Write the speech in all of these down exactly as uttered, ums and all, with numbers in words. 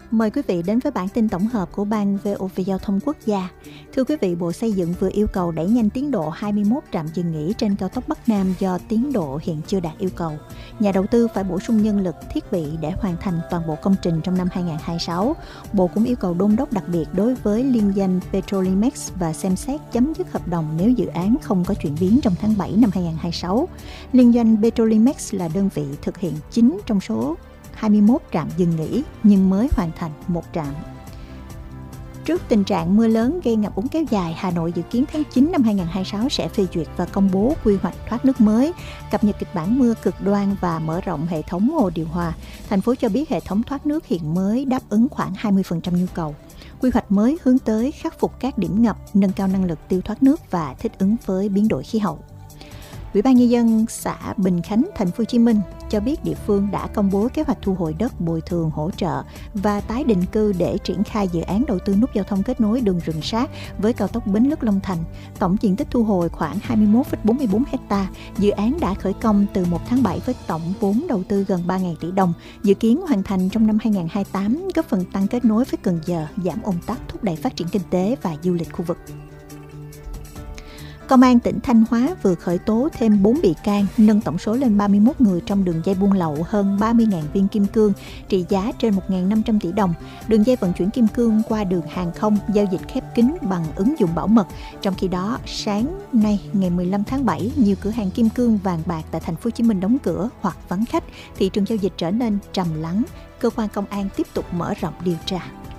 Mời quý vị đến với bản tin tổng hợp của Ban vê o vê Giao thông Quốc gia. Thưa quý vị, Bộ Xây dựng vừa yêu cầu đẩy nhanh tiến độ hai mươi mốt trạm dừng nghỉ trên cao tốc Bắc Nam do tiến độ hiện chưa đạt yêu cầu. Nhà đầu tư phải bổ sung nhân lực, thiết bị để hoàn thành toàn bộ công trình trong năm hai không hai sáu. Bộ cũng yêu cầu đôn đốc đặc biệt đối với liên danh Petrolimex và xem xét chấm dứt hợp đồng nếu dự án không có chuyển biến trong tháng bảy năm hai không hai sáu. Liên doanh Petrolimex là đơn vị thực hiện chín trong số hai mươi mốt trạm dừng nghỉ nhưng mới hoàn thành một trạm. Trước tình trạng mưa lớn gây ngập úng kéo dài, Hà Nội dự kiến tháng chín năm hai không hai sáu sẽ phê duyệt và công bố quy hoạch thoát nước mới, cập nhật kịch bản mưa cực đoan và mở rộng hệ thống hồ điều hòa. Thành phố cho biết hệ thống thoát nước hiện mới đáp ứng khoảng hai mươi phần trăm nhu cầu. Quy hoạch mới hướng tới khắc phục các điểm ngập, nâng cao năng lực tiêu thoát nước và thích ứng với biến đổi khí hậu. Ủy ban nhân dân xã Bình Khánh, Thành phố Hồ Chí Minh cho biết địa phương đã công bố kế hoạch thu hồi đất, bồi thường, hỗ trợ và tái định cư để triển khai dự án đầu tư nút giao thông kết nối đường rừng sát với cao tốc Bến Lức - Long Thành. Tổng diện tích thu hồi khoảng hai mươi mốt phẩy bốn mươi bốn héc-ta. Dự án đã khởi công từ một tháng bảy với tổng vốn đầu tư gần ba nghìn tỷ đồng, dự kiến hoàn thành trong năm hai không hai tám, góp phần tăng kết nối với Cần Giờ, giảm ùn tắc, thúc đẩy phát triển kinh tế và du lịch khu vực. Công an tỉnh Thanh Hóa vừa khởi tố thêm bốn bị can, nâng tổng số lên ba mươi mốt người trong đường dây buôn lậu hơn ba mươi nghìn viên kim cương, trị giá trên một nghìn năm trăm tỷ đồng. Đường dây vận chuyển kim cương qua đường hàng không, giao dịch khép kín bằng ứng dụng bảo mật. Trong khi đó, sáng nay ngày mười lăm tháng bảy, nhiều cửa hàng kim cương vàng bạc tại Thành phố Hồ Chí Minh đóng cửa hoặc vắng khách, thị trường giao dịch trở nên trầm lắng. Cơ quan công an tiếp tục mở rộng điều tra.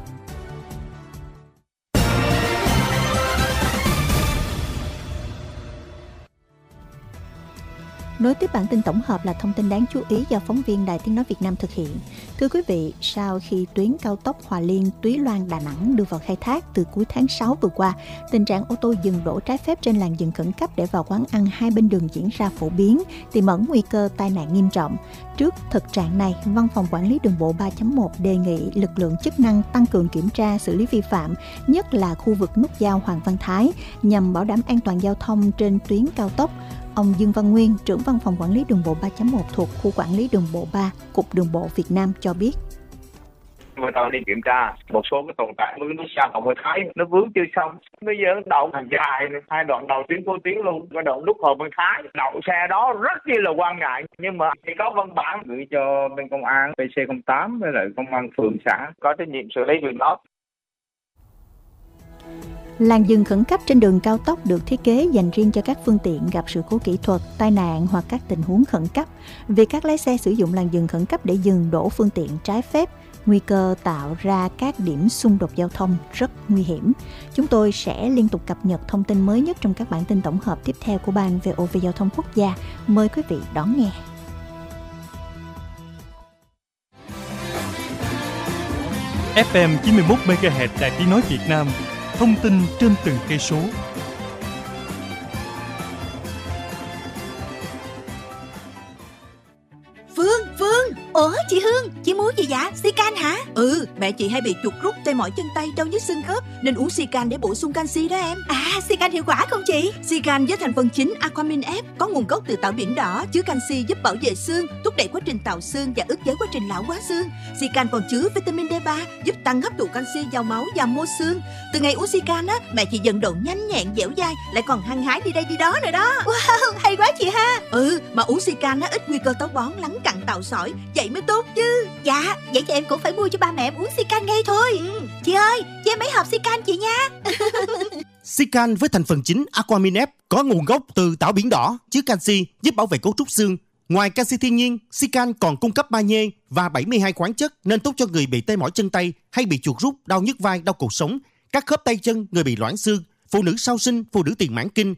Nối tiếp bản tin tổng hợp là thông tin đáng chú ý do phóng viên Đài Tiếng Nói Việt Nam thực hiện. Thưa quý vị, sau khi tuyến cao tốc Hòa Liên - Túy Loan - Đà Nẵng đưa vào khai thác từ cuối tháng sáu vừa qua, tình trạng ô tô dừng đỗ trái phép trên làn dừng khẩn cấp để vào quán ăn hai bên đường diễn ra phổ biến, tiềm ẩn nguy cơ tai nạn nghiêm trọng. Trước thực trạng này, Văn phòng Quản lý Đường bộ ba chấm một đề nghị lực lượng chức năng tăng cường kiểm tra xử lý vi phạm, nhất là khu vực nút giao Hoàng Văn Thái, nhằm bảo đảm an toàn giao thông trên tuyến cao tốc. Ông Dương Văn Nguyên, trưởng Văn phòng Quản lý Đường bộ ba chấm một thuộc Khu Quản lý Đường bộ ba, Cục Đường bộ Việt Nam cho biết. Người ta đi kiểm tra một số cái tồn tại với nút giao Hoàng Văn Thái nó vướng chưa xong. Bây giờ đậu hàng dài, hai đoạn đầu tuyến vô tuyến luôn, cái đoạn nút Hoàng Văn Thái đậu xe đó rất chi là quan ngại. Nhưng mà chỉ có văn bản gửi cho bên công an pê xê không tám với lại công an phường xã có trách nhiệm xử lý việc đó. Làn dừng khẩn cấp trên đường cao tốc được thiết kế dành riêng cho các phương tiện gặp sự cố kỹ thuật, tai nạn hoặc các tình huống khẩn cấp. Việc các lái xe sử dụng làn dừng khẩn cấp để dừng đổ phương tiện trái phép, nguy cơ tạo ra các điểm xung đột giao thông rất nguy hiểm. Chúng tôi sẽ liên tục cập nhật thông tin mới nhất trong các bản tin tổng hợp tiếp theo của Ban vê o vê Giao thông Quốc gia. Mời quý vị đón nghe. ép em chín mươi mốt mê ga héc Đài Tiếng Nói Việt Nam. Thông tin trên từng cây số. Phương, Phương, ủa chị Hương, chị mua gì vậy? Sican hả? Ừ, mẹ chị hay bị chuột rút tê mỏi chân tay, đau nhức xương khớp nên uống Sican để bổ sung canxi đó em. À, Sican hiệu quả không chị? Sican với thành phần chính Aquamin F có nguồn gốc từ tảo biển đỏ, chứa canxi giúp bảo vệ xương, thúc đẩy quá trình tạo xương và ức chế quá trình lão hóa xương. Sican còn chứa vitamin D ba giúp tăng hấp thụ canxi vào máu và mô xương. Từ ngày uống Sican á, mẹ chị vận động nhanh nhẹn, dẻo dai, lại còn hăng hái đi đây đi đó rồi đó. Wow, hay quá chị ha. Ừ, mà uống Sican á ít nguy cơ táo bón, lắng cặn, tạo sỏi, vậy mới tốt chứ. Dạ, vậy thì em cũng phải mua cho ba mẹ em uống Sican ngay thôi. Ừ. Chị ơi, cho em mấy hộp Sican chị nha. Sican với thành phần chính Aquamin F có nguồn gốc từ tảo biển đỏ, chứa canxi giúp bảo vệ cấu trúc xương. Ngoài canxi thiên nhiên, Sican còn cung cấp magie và bảy mươi hai khoáng chất nên tốt cho người bị tê mỏi chân tay hay bị chuột rút, đau nhức vai, đau cột sống, các khớp tay chân, người bị loãng xương, phụ nữ sau sinh, phụ nữ tiền mãn kinh,